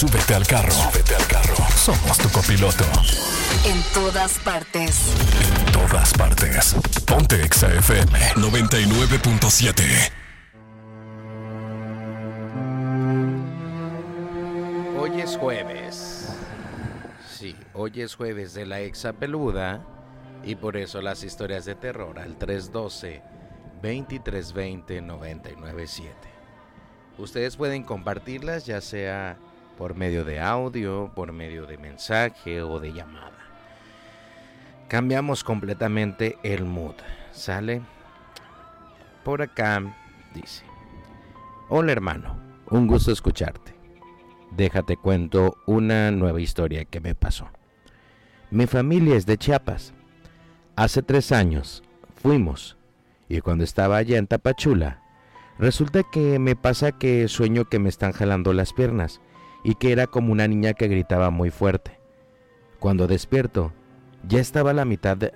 Súbete al carro. Súbete al carro. Somos tu copiloto. En todas partes. En todas partes. Ponte Exa FM 99.7. Hoy es jueves. Sí, hoy es jueves de la Exa Peluda. Y por eso las historias de terror al 312-2320-997. Ustedes pueden compartirlas ya sea por medio de audio, por medio de mensaje o de llamada. Cambiamos completamente el mood, ¿sale? Por acá dice: hola hermano, un gusto escucharte. Déjate cuento una nueva historia que me pasó. Mi familia es de Chiapas. Hace 3 años fuimos y cuando estaba allá en Tapachula, resulta que me pasa que sueño que me están jalando las piernas y que era como una niña que gritaba muy fuerte. Cuando despierto, ya estaba la mitad de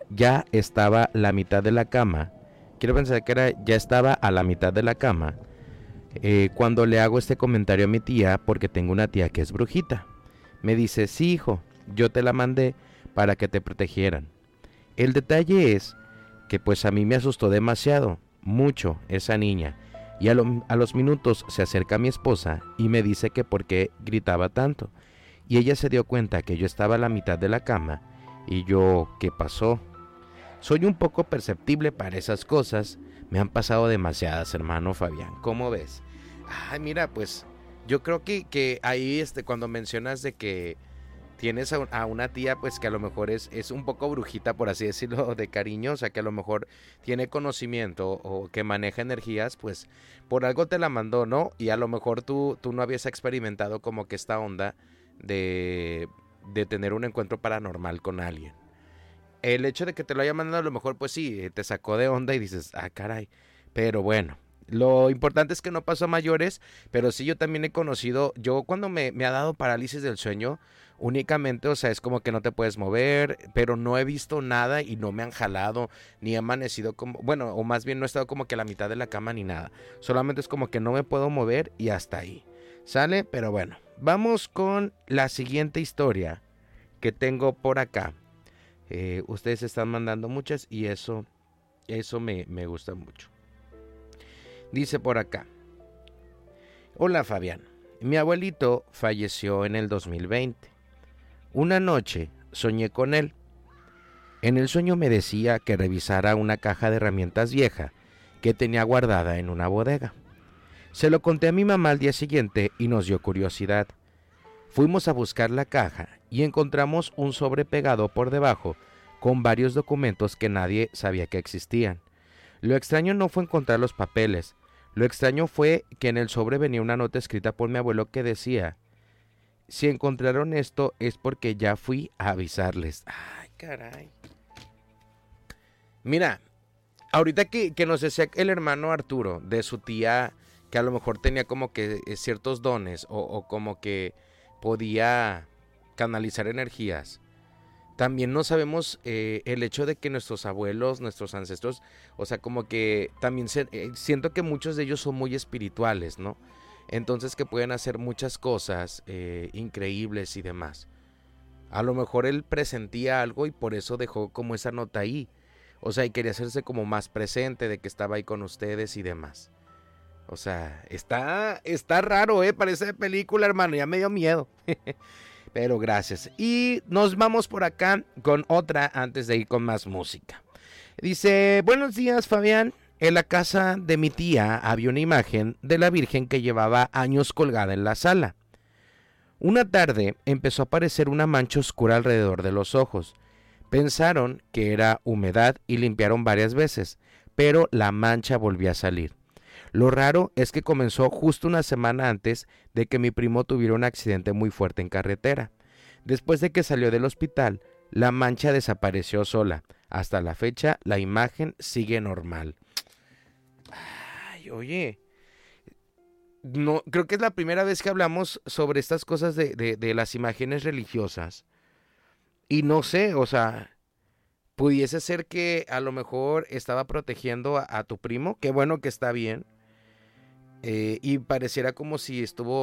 la cama. Quiero pensar que ya estaba a la mitad de la cama. Cuando le hago este comentario a mi tía, porque tengo una tía que es brujita, me dice: sí, hijo, yo te la mandé para que te protegieran. El detalle es que pues a mí me asustó demasiado, mucho, esa niña. Y a los minutos se acerca mi esposa y me dice que por qué gritaba tanto. Y ella se dio cuenta que yo estaba a la mitad de la cama. Y yo, ¿qué pasó? Soy un poco perceptible para esas cosas. Me han pasado demasiadas, hermano Fabián. ¿Cómo ves? Ay, mira, pues yo creo que ahí cuando mencionas de que tienes a una tía pues que a lo mejor es un poco brujita, por así decirlo, de cariño, o sea que a lo mejor tiene conocimiento o que maneja energías, pues por algo te la mandó, ¿no? Y a lo mejor tú no habías experimentado como que esta onda de tener un encuentro paranormal con alguien. El hecho de que te lo haya mandado a lo mejor pues sí, te sacó de onda y dices: ah, caray, pero bueno. Lo importante es que no pasó a mayores, pero sí yo también he conocido, yo cuando me ha dado parálisis del sueño, únicamente, o sea, es como que no te puedes mover, pero no he visto nada y no me han jalado, ni he amanecido como, bueno, o más bien no he estado como que a la mitad de la cama ni nada, solamente es como que no me puedo mover y hasta ahí, ¿sale? Pero bueno, vamos con la siguiente historia que tengo por acá. Ustedes están mandando muchas y eso me gusta mucho. Dice por acá: hola Fabián, mi abuelito falleció en el 2020. Una noche soñé con él. En el sueño me decía que revisara una caja de herramientas vieja que tenía guardada en una bodega. Se lo conté a mi mamá al día siguiente y nos dio curiosidad. Fuimos a buscar la caja y encontramos un sobre pegado por debajo con varios documentos que nadie sabía que existían. Lo extraño no fue encontrar los papeles, lo extraño fue que en el sobre venía una nota escrita por mi abuelo que decía: si encontraron esto es porque ya fui a avisarles. Ay, caray. Mira, ahorita que nos decía el hermano Arturo de su tía, que a lo mejor tenía como que ciertos dones o como que podía canalizar energías. También no sabemos el hecho de que nuestros abuelos, nuestros ancestros, o sea, como que también siento que muchos de ellos son muy espirituales, ¿no? Entonces que pueden hacer muchas cosas increíbles y demás. A lo mejor él presentía algo y por eso dejó como esa nota ahí. O sea, y quería hacerse como más presente de que estaba ahí con ustedes y demás. O sea, está raro, parece de película, hermano, ya me dio miedo. Pero gracias. Y nos vamos por acá con otra antes de ir con más música. Dice: buenos días, Fabián. En la casa de mi tía había una imagen de la Virgen que llevaba años colgada en la sala. Una tarde empezó a aparecer una mancha oscura alrededor de los ojos. Pensaron que era humedad y limpiaron varias veces, pero la mancha volvió a salir. Lo raro es que comenzó justo una semana antes de que mi primo tuviera un accidente muy fuerte en carretera. Después de que salió del hospital, la mancha desapareció sola. Hasta la fecha, la imagen sigue normal. Ay, oye, no, creo que es la primera vez que hablamos sobre estas cosas de las imágenes religiosas. Y no sé, o sea, pudiese ser que a lo mejor estaba protegiendo a tu primo. Qué bueno que está bien. Y pareciera como si estuvo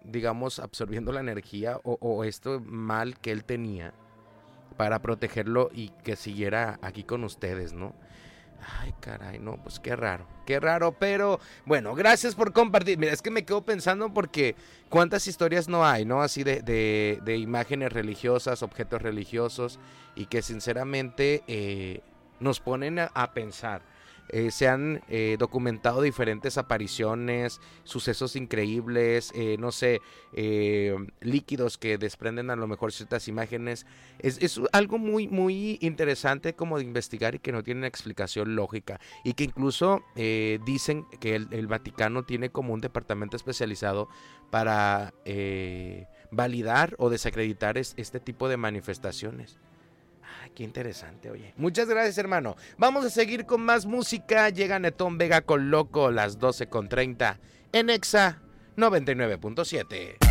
digamos, absorbiendo la energía o esto mal que él tenía para protegerlo y que siguiera aquí con ustedes, ¿no? Ay, caray, no, pues qué raro, pero bueno, gracias por compartir. Mira, es que me quedo pensando porque cuántas historias no hay, ¿no? Así de imágenes religiosas, objetos religiosos, y que sinceramente nos ponen a pensar. Se han documentado diferentes apariciones, sucesos increíbles, no sé, líquidos que desprenden a lo mejor ciertas imágenes. Es algo muy, muy interesante como de investigar y que no tiene una explicación lógica. Y que incluso dicen que el Vaticano tiene como un departamento especializado para validar o desacreditar este tipo de manifestaciones. Ay, qué interesante, oye. Muchas gracias, hermano. Vamos a seguir con más música. Llega Netón Vega con Loco, las 12:30 en Exa 99.7.